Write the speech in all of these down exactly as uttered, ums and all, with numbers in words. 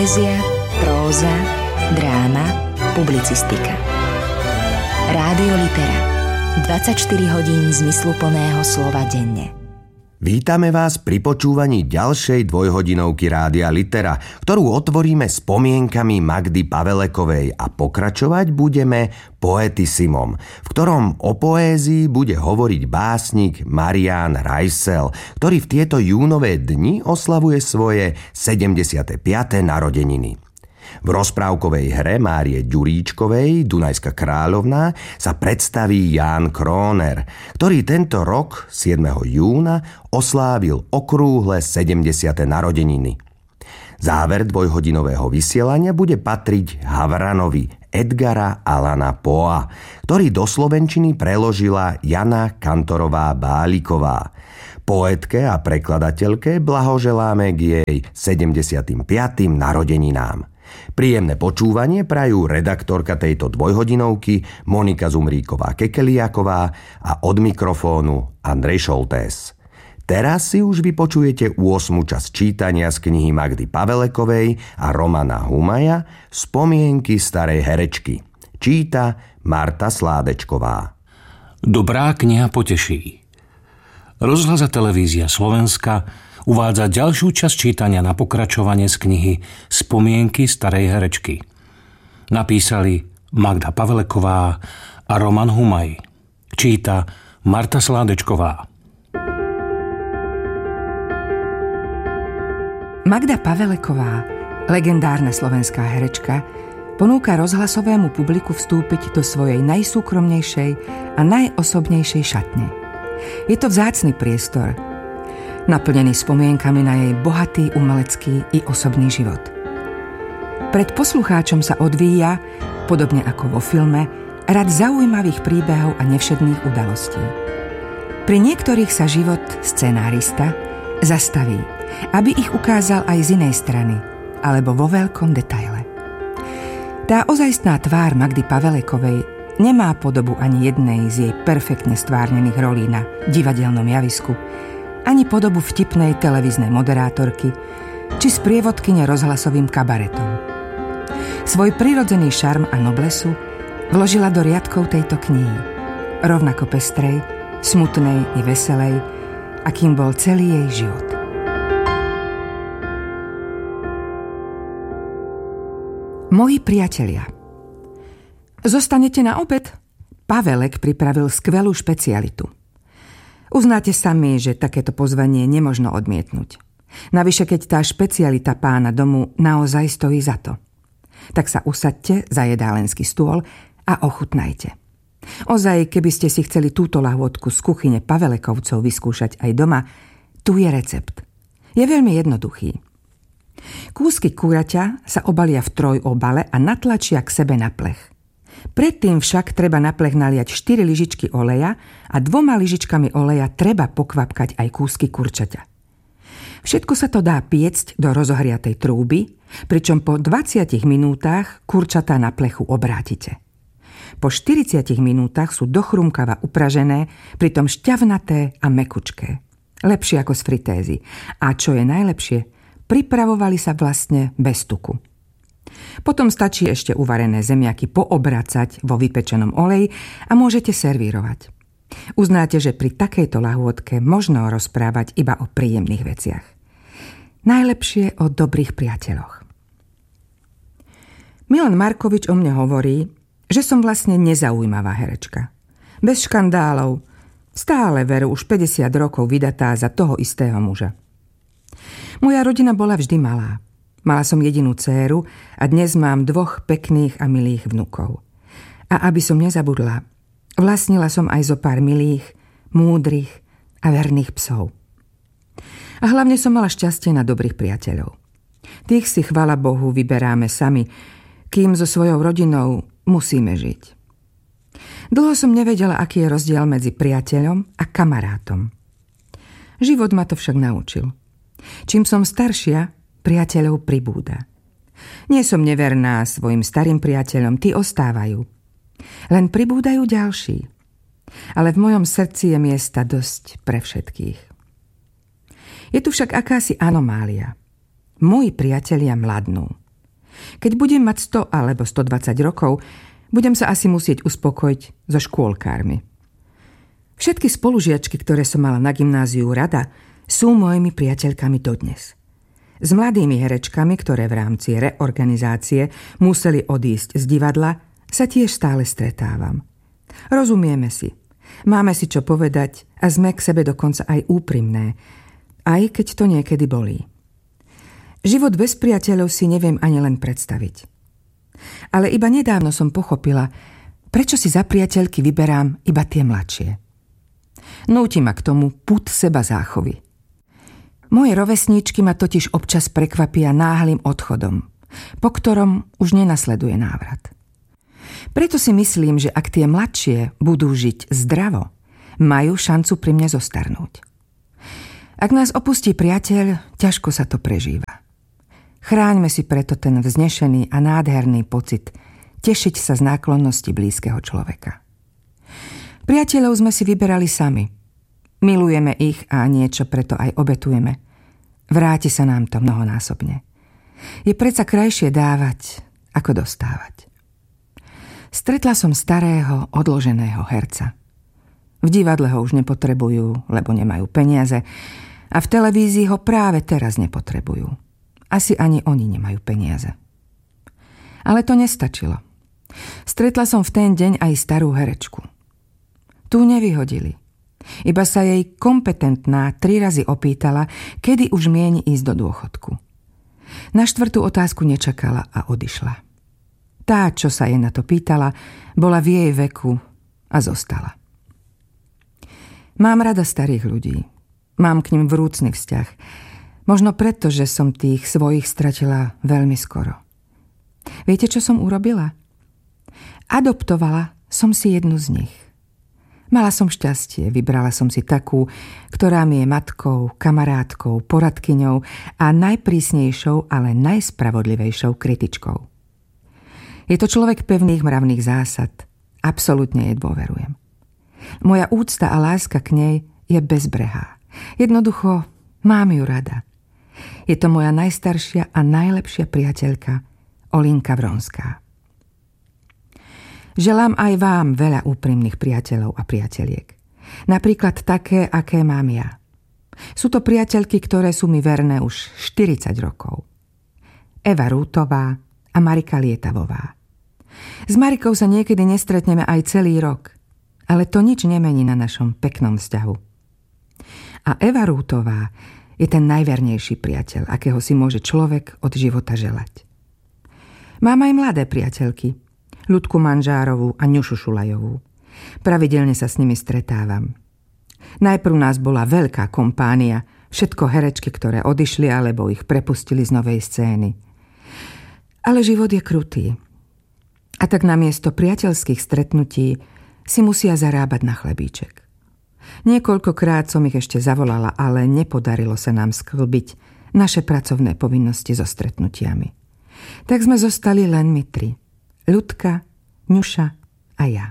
Poézia, próza, dráma, publicistika. Rádio Litera. dvadsaťštyri hodín zmysluplného slova denne. Vítame vás pri počúvaní ďalšej dvojhodinovky Rádia Litera, ktorú otvoríme spomienkami Magdy Pavelekovej a pokračovať budeme Poetissimom, v ktorom o poézii bude hovoriť básnik Marián Reissel, ktorý v tieto júnové dni oslavuje svoje sedemdesiate piate narodeniny. V rozprávkovej hre Márie Ďuríčkovej Dunajská kráľovná sa predstaví Ján Króner, ktorý tento rok siedmeho júna oslávil okrúhle sedemdesiate narodeniny. Záver dvojhodinového vysielania bude patriť Havranovi Edgara Allana Poea, ktorý do slovenčiny preložila Jana Kantorová Báliková. Poetke a prekladateľke blahoželáme k jej sedemdesiatym piatym narodeninám. Príjemné počúvanie prajú redaktorka tejto dvojhodinovky Monika Zumríková-Kekeliaková a od mikrofónu Andrej Šoltés. Teraz si už vypočujete ôsmu časť čítania z knihy Magdy Pavelekovej a Romana Humaja Spomienky starej herečky. Číta Marta Sládečková. Dobrá kniha poteší. Rozhlas a televízia Slovenska uvádza ďalšiu časť čítania na pokračovanie z knihy Spomienky starej herečky. Napísali Magda Paveleková a Roman Humaj. Číta Marta Sládečková. Magda Paveleková, legendárna slovenská herečka, ponúka rozhlasovému publiku vstúpiť do svojej najsúkromnejšej a najosobnejšej šatne. Je to vzácny priestor, naplnený spomienkami na jej bohatý umelecký i osobný život. Pred poslucháčom sa odvíja, podobne ako vo filme, rad zaujímavých príbehov a nevšedných udalostí. Pri niektorých sa život scenárista zastaví, aby ich ukázal aj z inej strany, alebo vo veľkom detaile. Tá ozajstná tvár Magdy Pavelekovej nemá podobu ani jednej z jej perfektne stvárnených rolí na divadelnom javisku, ani podobu vtipnej televíznej moderátorky, či sprievodkyne rozhlasovým kabaretom. Svoj prirodzený šarm a noblesu vložila do riadkov tejto knihy, rovnako pestrej, smutnej i veselej, akým bol celý jej život. Moji priatelia. Zostanete na obed? Pavelek pripravil skvelú špecialitu. Uznáte sami, že takéto pozvanie nemožno odmietnúť. Navyše, keď tá špecialita pána domu naozaj stojí za to. Tak sa usaďte za jedálenský stôl a ochutnajte. Ozaj, keby ste si chceli túto lahôdku z kuchyne Pavelekovcov vyskúšať aj doma, tu je recept. Je veľmi jednoduchý. Kúsky kuraťa sa obalia v trojobale a natlačia k sebe na plech. Predtým však treba na plech naliať štyri lyžičky oleja a dvoma lyžičkami oleja treba pokvapkať aj kúsky kurčaťa. Všetko sa to dá piecť do rozohriatej trúby, pričom po dvadsiatich minútach kurčatá na plechu obrátite. Po štyridsiatich minútach sú dochrumkava upražené, pritom šťavnaté a mekučké. Lepšie ako z fritézy. A čo je najlepšie, pripravovali sa vlastne bez tuku. Potom stačí ešte uvarené zemiaky poobracať vo vypečenom oleji a môžete servírovať. Uznáte, že pri takejto lahôdke možno rozprávať iba o príjemných veciach. Najlepšie o dobrých priateľoch. Milan Markovič o mne hovorí, že som vlastne nezaujímavá herečka. Bez škandálov, stále veru už päťdesiat rokov vydatá za toho istého muža. Moja rodina bola vždy malá. Mala som jedinú dcéru a dnes mám dvoch pekných a milých vnukov. A aby som nezabudla, vlastnila som aj zo pár milých, múdrych a verných psov. A hlavne som mala šťastie na dobrých priateľov. Tých si, chvála Bohu, vyberáme sami, kým so svojou rodinou musíme žiť. Dlho som nevedela, aký je rozdiel medzi priateľom a kamarátom. Život ma to však naučil. Čím som staršia, priateľov pribúda. Nie som neverná svojim starým priateľom, tí ostávajú. Len pribúdajú ďalší. Ale v mojom srdci je miesta dosť pre všetkých. Je tu však akási anomália. Moji priatelia mladnú. Keď budem mať sto alebo stodvadsať rokov, budem sa asi musieť uspokojiť so škôlkármi. Všetky spolužiačky, ktoré som mala na gymnáziu rada, sú mojimi priateľkami dodnes. S mladými herečkami, ktoré v rámci reorganizácie museli odísť z divadla, sa tiež stále stretávam. Rozumieme si, máme si čo povedať a sme k sebe dokonca aj úprimné, aj keď to niekedy bolí. Život bez priateľov si neviem ani len predstaviť. Ale iba nedávno som pochopila, prečo si za priateľky vyberám iba tie mladšie. Núti ma k tomu pud seba záchovy. Moje rovesníčky ma totiž občas prekvapia náhlym odchodom, po ktorom už nenasleduje návrat. Preto si myslím, že ak tie mladšie budú žiť zdravo, majú šancu pri mne zostarnúť. Ak nás opustí priateľ, ťažko sa to prežíva. Chráňme si preto ten vznešený a nádherný pocit tešiť sa z náklonnosti blízkeho človeka. Priateľov sme si vyberali sami. Milujeme ich a niečo preto aj obetujeme. Vráti sa nám to mnohonásobne. Je predsa krajšie dávať, ako dostávať. Stretla som starého, odloženého herca. V divadle ho už nepotrebujú, lebo nemajú peniaze, a v televízii ho práve teraz nepotrebujú. Asi ani oni nemajú peniaze. Ale to nestačilo. Stretla som v ten deň aj starú herečku. Tu nevyhodili. Iba sa jej kompetentná tri razy opýtala, kedy už mieni ísť do dôchodku. Na štvrtú otázku nečakala a odišla. Tá, čo sa jej na to pýtala, bola v jej veku a zostala. Mám rada starých ľudí. Mám k nim vrúcny vzťah. Možno preto, že som tých svojich stratila veľmi skoro. Viete, čo som urobila? Adoptovala som si jednu z nich. Mala som šťastie, vybrala som si takú, ktorá mi je matkou, kamarátkou, poradkyňou a najprísnejšou, ale najspravodlivejšou kritičkou. Je to človek pevných mravných zásad. Absolútne jej dôverujem. Moja úcta a láska k nej je bezbrehá. Jednoducho mám ju rada. Je to moja najstaršia a najlepšia priateľka Olinka Vronská. Želám aj vám veľa úprimných priateľov a priateliek. Napríklad také, aké mám ja. Sú to priateľky, ktoré sú mi verné už štyridsať rokov. Eva Rútová a Marika Lietavová. S Marikou sa niekedy nestretneme aj celý rok, ale to nič nemení na našom peknom vzťahu. A Eva Rútová je ten najvernejší priateľ, akého si môže človek od života želať. Mám aj mladé priateľky, Ľudku Manžárovú a Ňušu Šulajovú. Pravidelne sa s nimi stretávam. Najprv nás bola veľká kompánia, všetko herečky, ktoré odišli alebo ich prepustili z novej scény. Ale život je krutý. A tak namiesto priateľských stretnutí si musia zarábať na chlebíček. Niekoľkokrát som ich ešte zavolala, ale nepodarilo sa nám sklbiť naše pracovné povinnosti so stretnutiami. Tak sme zostali len my tri. Ľudka, Ňuša a ja.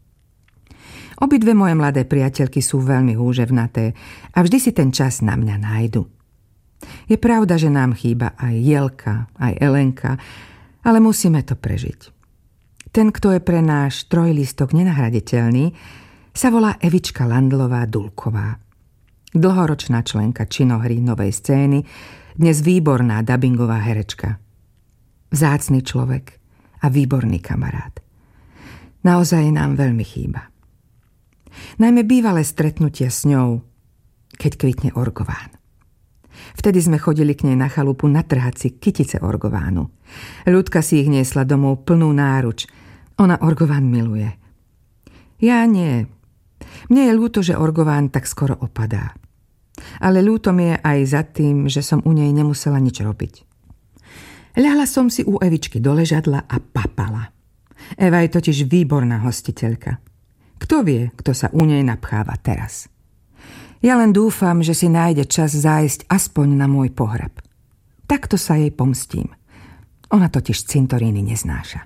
Obidve moje mladé priateľky sú veľmi húževnaté a vždy si ten čas na mňa nájdu. Je pravda, že nám chýba aj Jelka, aj Elenka, ale musíme to prežiť. Ten, kto je pre náš trojlistok nenahraditeľný, sa volá Evička Landlová-Dulková. Dlhoročná členka činohry Novej scény, dnes výborná dabingová herečka. Vzácny človek a výborný kamarát. Naozaj nám veľmi chýba. Najmä bývalé stretnutia s ňou, keď kvitne orgován. Vtedy sme chodili k nej na chalupu natrhať si kytice orgovánu. Ľudka si ich niesla domov plnú náruč. Ona orgován miluje. Ja nie. Mne je ľúto, že orgován tak skoro opadá. Ale ľúto mi je aj za tým, že som u nej nemusela nič robiť. Ľahla som si u Evičky do ležadla a papala. Eva je totiž výborná hostiteľka. Kto vie, kto sa u nej napcháva teraz? Ja len dúfam, že si nájde čas zájsť aspoň na môj pohreb. Takto sa jej pomstím. Ona totiž cintoríny neznáša.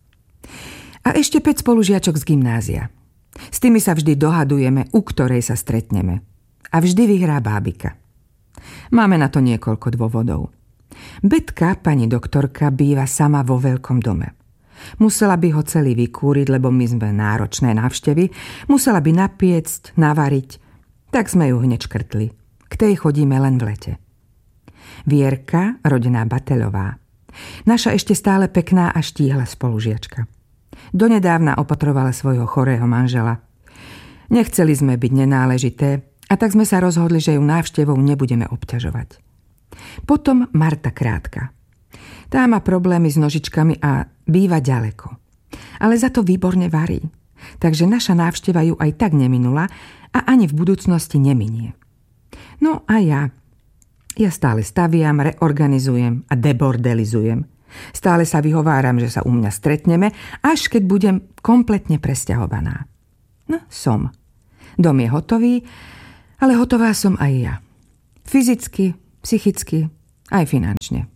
A ešte päť spolužiačok z gymnázia. S tými sa vždy dohadujeme, u ktorej sa stretneme. A vždy vyhrá bábika. Máme na to niekoľko dôvodov. Betka, pani doktorka, býva sama vo veľkom dome. Musela by ho celý vykúriť, lebo my sme náročné návštevy. Musela by napiecť, navariť. Tak sme ju hneď škrtli. K tej chodíme len v lete. Vierka, rodená Batelová. Naša ešte stále pekná a štíhla spolužiačka. Donedávna opatrovala svojho chorého manžela. Nechceli sme byť nenáležité a tak sme sa rozhodli, že ju návštevou nebudeme obťažovať. Potom Marta Krátka. Tá má problémy s nožičkami a býva ďaleko. Ale za to výborne varí. Takže naša návšteva ju aj tak neminula a ani v budúcnosti neminie. No a ja. Ja stále staviam, reorganizujem a debordelizujem. Stále sa vyhováram, že sa u mňa stretneme, až keď budem kompletne presťahovaná. No, som. Dom je hotový, ale hotová som aj ja. Fyzicky, psychicky, aj finančne.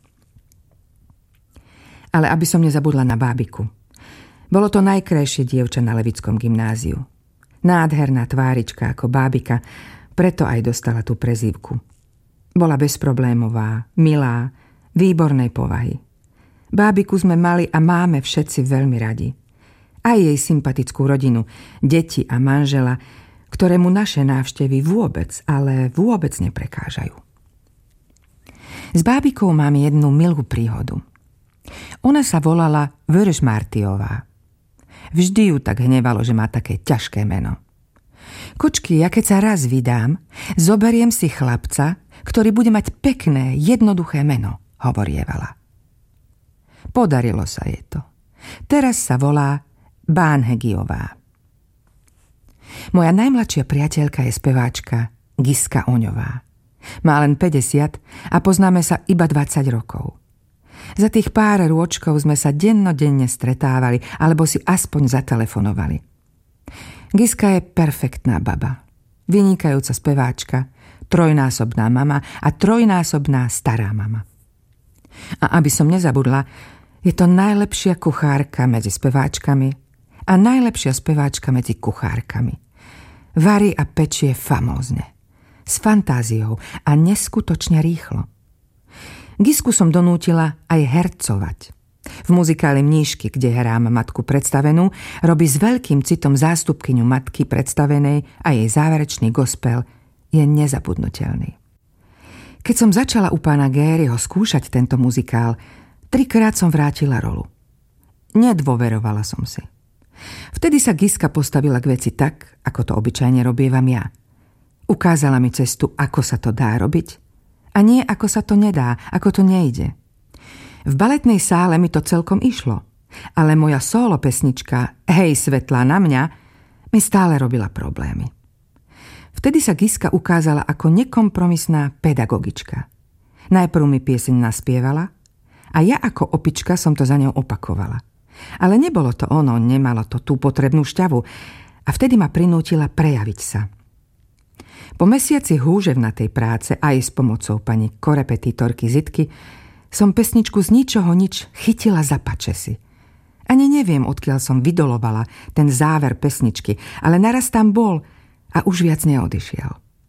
Ale aby som nezabudla na bábiku. Bolo to najkrajšie dievča na Levickom gymnáziu. Nádherná tvárička ako bábika, preto aj dostala tú prezývku. Bola bezproblémová, milá, výbornej povahy. Bábiku sme mali a máme všetci veľmi radi. Aj jej sympatickú rodinu, deti a manžela, ktorému naše návštevy vôbec, ale vôbec neprekážajú. S bábikou mám jednu milú príhodu. Ona sa volala Vörösmartyová. Vždy ju tak hnevalo, že má také ťažké meno. Kočky, ja keď sa raz vydám, zoberiem si chlapca, ktorý bude mať pekné, jednoduché meno, hovorievala. Podarilo sa jej to. Teraz sa volá Bánhegiová. Moja najmladšia priateľka je speváčka Giska Oňová. Má len päťdesiat a poznáme sa iba dvadsať rokov. Za tých pár rôčkov sme sa dennodenne stretávali alebo si aspoň zatelefonovali. Giska je perfektná baba. Vynikajúca speváčka, trojnásobná mama a trojnásobná stará mama. A aby som nezabudla, je to najlepšia kuchárka medzi speváčkami a najlepšia speváčka medzi kuchárkami. Varí a pečie famózne, s fantáziou a neskutočne rýchlo. Gisku som donútila aj hercovať. V muzikáli Mníšky, kde hrám matku predstavenú, robí s veľkým citom zástupkyňu matky predstavenej a jej záverečný gospel je nezabudnutelný. Keď som začala u pána Géryho skúšať tento muzikál, trikrát som vrátila rolu. Nedôverovala som si. Vtedy sa Giska postavila k veci tak, ako to obyčajne robievam ja. Ukázala mi cestu, ako sa to dá robiť, a nie ako sa to nedá, ako to nejde. V baletnej sále mi to celkom išlo, ale moja solo pesnička Hej, svetlá na mňa mi stále robila problémy. Vtedy sa Giska ukázala ako nekompromisná pedagogička. Najprv mi pieseň naspievala a ja ako opička som to za ňou opakovala. Ale nebolo to ono, nemalo to tú potrebnú šťavu a vtedy ma prinútila prejaviť sa. Po mesiaci húževnatej práce aj s pomocou pani korepetitorky Zitky som pesničku z ničoho nič chytila za pačesy. Ani neviem, odkiaľ som vydolovala ten záver pesničky, ale naraz tam bol a už viac neodišiel.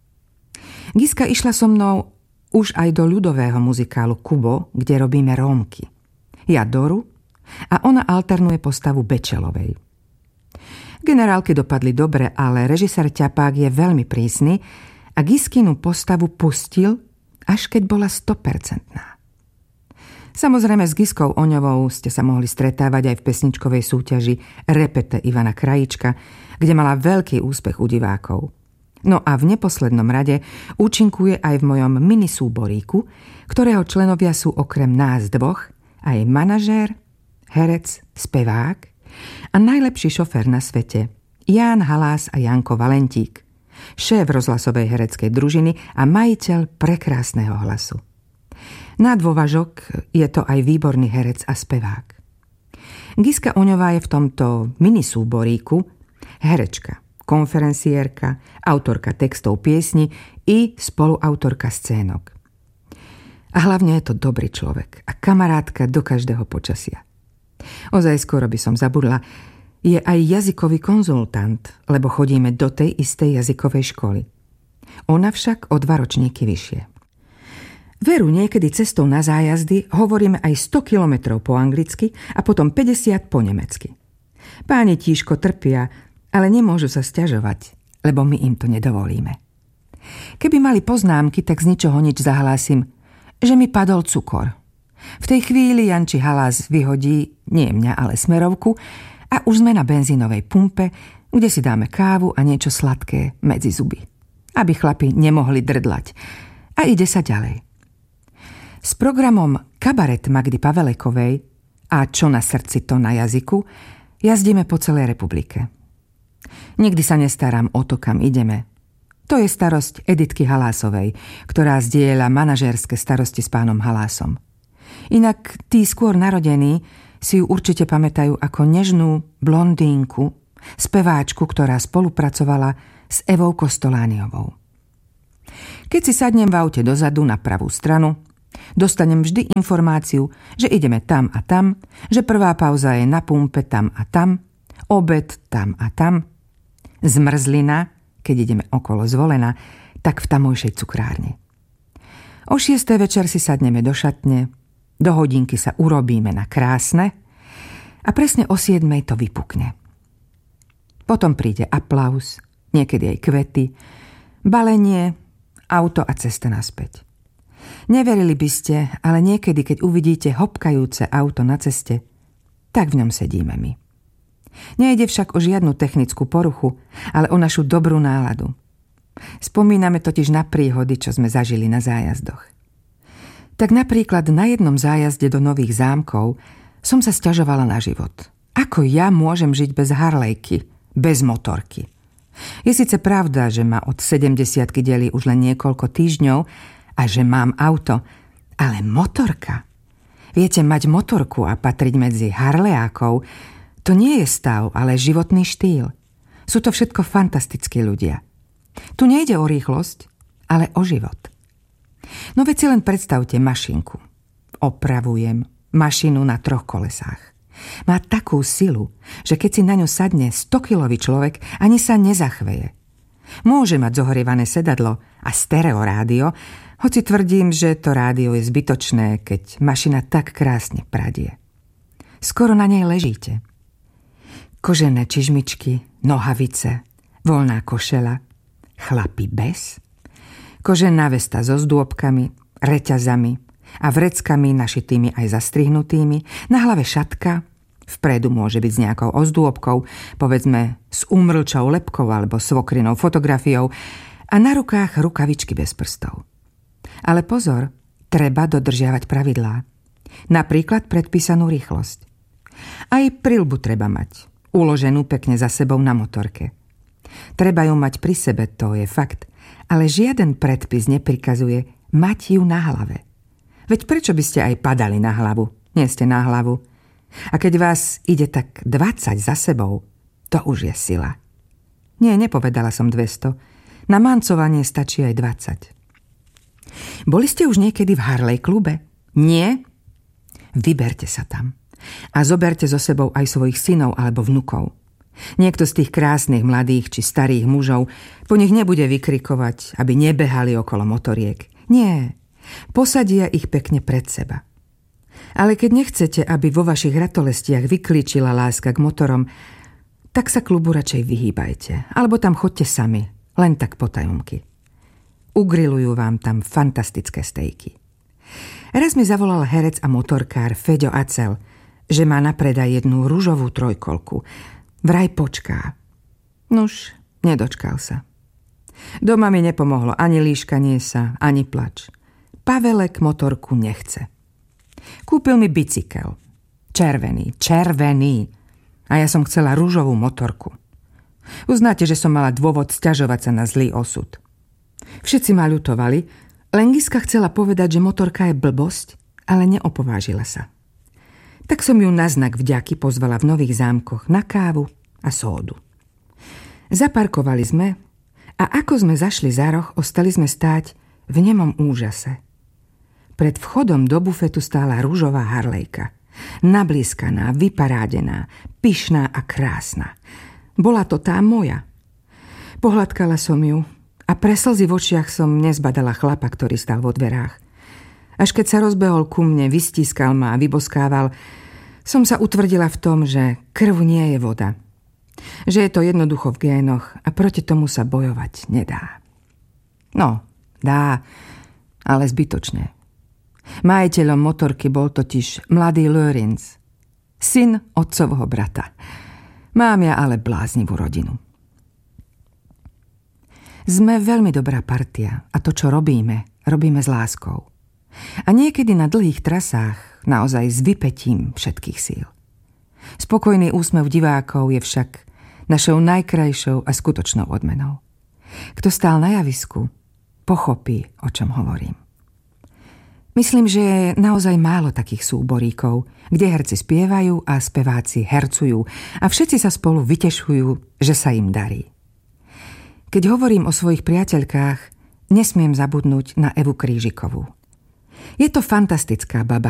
Giska išla so mnou už aj do ľudového muzikálu Kubo, kde robíme Rómky. Ja Doru a ona alternuje postavu Bečelovej. Generálky dopadli dobre, ale režisér Ťapák je veľmi prísny a Giskinu postavu pustil, až keď bola sto percent. Samozrejme s Giskou Oňovou ste sa mohli stretávať aj v pesničkovej súťaži Repete Ivana Krajíčka, kde mala veľký úspech u divákov. No a v neposlednom rade účinkuje aj v mojom minisúboríku, ktorého členovia sú okrem nás dvoch aj manažér, herec, spevák a najlepší šofér na svete Ján Halás a Janko Valentík, šéf rozhlasovej hereckej družiny a majiteľ prekrásneho hlasu. Na dôvažok je to aj výborný herec a spevák. Giska Oňová je v tomto minisúboríku herečka, konferenciérka, autorka textov piesni i spoluautorka scénok. A hlavne je to dobrý človek a kamarátka do každého počasia. Ozaj skoro by som zabudla, je aj jazykový konzultant, lebo chodíme do tej istej jazykovej školy. Ona však o dva ročníky vyššie. Veru, niekedy cestou na zájazdy hovoríme aj sto kilometrov po anglicky a potom päťdesiat po nemecky. Páni tížko trpia, ale nemôžu sa sťažovať, lebo my im to nedovolíme. Keby mali poznámky, tak z ničoho nič zahlásim, že mi padol cukor. V tej chvíli Janči halás vyhodí, nie mňa, ale smerovku a už sme na benzínovej pumpe, kde si dáme kávu a niečo sladké medzi zuby, aby chlapi nemohli drdlať. A ide sa ďalej. S programom Kabaret Magdy Pavelekovej a Čo na srdci, to na jazyku jazdíme po celej republike. Nikdy sa nestarám o to, kam ideme. To je starosť Editky Halásovej, ktorá zdieľa manažérske starosti s pánom Halásom. Inak tí skôr narodení si ju určite pamätajú ako nežnú blondínku, speváčku, ktorá spolupracovala s Evou Kostolániovou. Keď si sadnem v aute dozadu na pravú stranu, dostanem vždy informáciu, že ideme tam a tam, že prvá pauza je na pumpe tam a tam, obed tam a tam, zmrzlina, keď ideme okolo Zvolena, tak v tamojšej cukrárni. O šiestej večer si sadneme do šatne, do hodinky sa urobíme na krásne a presne o siedmej to vypukne. Potom príde aplauz, niekedy aj kvety, balenie, auto a cesta naspäť. Neverili by ste, ale niekedy, keď uvidíte hopkajúce auto na ceste, tak v ňom sedíme my. Nejde však o žiadnu technickú poruchu, ale o našu dobrú náladu. Spomíname totiž na príhody, čo sme zažili na zájazdoch. Tak napríklad na jednom zájazde do Nových Zámkov som sa sťažovala na život. Ako ja môžem žiť bez harlejky, bez motorky? Je síce pravda, že ma od sedemdesiatky delí už len niekoľko týždňov a že mám auto, ale motorka? Viete, mať motorku a patriť medzi harleákov, to nie je stav, ale životný štýl. Sú to všetko fantastickí ľudia. Tu nejde o rýchlosť, ale o život. No veď si len predstavte mašinku. Opravujem mašinu na troch kolesách. Má takú silu, že keď si na ňu sadne stokilový človek, ani sa nezachveje. Môže mať zohrievané sedadlo a stereorádio, hoci tvrdím, že to rádio je zbytočné, keď mašina tak krásne pradie. Skoro na nej ležíte. Kožené čižmičky, nohavice, voľná košela, chlapi bez, kožená vesta so zdôbkami, reťazami a vreckami našitými aj zastrihnutými, na hlave šatka, vpredu môže byť s nejakou ozdôbkou, povedzme s umrlčou lebkou alebo svokrinou fotografiou a na rukách rukavičky bez prstov. Ale pozor, treba dodržiavať pravidlá. Napríklad predpísanú rýchlosť. Aj prilbu treba mať, uloženú pekne za sebou na motorke. Treba ju mať pri sebe, to je fakt, ale žiaden predpis neprikazuje mať ju na hlave. Veď prečo by ste aj padali na hlavu? Nie ste na hlavu. A keď vás ide tak dvadsať za sebou, to už je sila. Nie, nepovedala som dvesto. Na mancovanie stačí aj dvadsať. Boli ste už niekedy v Harley klube? Nie? Vyberte sa tam. A zoberte so sebou aj svojich synov alebo vnukov. Niekto z tých krásnych mladých či starých mužov po nich nebude vykrikovať, aby nebehali okolo motoriek. Nie, posadia ich pekne pred seba. Ale keď nechcete, aby vo vašich ratolestiach vyklíčila láska k motorom, tak sa klubu radšej vyhýbajte. Alebo tam chodte sami, len tak potajomky. Ugrilujú vám tam fantastické stejky. Raz mi zavolal herec a motorkár Feďo Acel, že má na predaj jednu ružovú trojkolku. Vraj počká. Nuž, nedočkal sa. Doma mi nepomohlo ani líškanie sa, ani plač. Pavelek motorku nechce. Kúpil mi bicykel. Červený, červený. A ja som chcela ružovú motorku. Uznáte, že som mala dôvod sťažovať sa na zlý osud. Všetci ma ľutovali, len Giska chcela povedať, že motorka je blbosť, ale neopovážila sa. Tak som ju na znak vďaky pozvala v Nových Zámkoch na kávu a sódu. Zaparkovali sme a ako sme zašli za roh, ostali sme stáť v nemom úžase. Pred vchodom do bufetu stála ružová harlejka. Nablískaná, vyparádená, pyšná a krásna. Bola to tá moja. Pohľadkala som ju a pre slzy v očiach som nezbadala chlapa, ktorý stál vo dverách. Až keď sa rozbehol ku mne, vystískal ma a vyboskával, som sa utvrdila v tom, že krv nie je voda. Že je to jednoducho v génoch a proti tomu sa bojovať nedá. No, dá, ale zbytočne. Majiteľom motorky bol totiž mladý Lorenz, syn otcovho brata. Mám ja ale bláznivú rodinu. Sme veľmi dobrá partia a to, čo robíme, robíme s láskou. A niekedy na dlhých trasách naozaj s vypätím všetkých síl. Spokojný úsmev divákov je však našou najkrajšou a skutočnou odmenou. Kto stál na javisku, pochopí, o čom hovorím. Myslím, že je naozaj málo takých súboríkov, kde herci spievajú a speváci hercujú a všetci sa spolu vytešujú, že sa im darí. Keď hovorím o svojich priateľkách, nesmiem zabudnúť na Evu Krížikovú. Je to fantastická baba,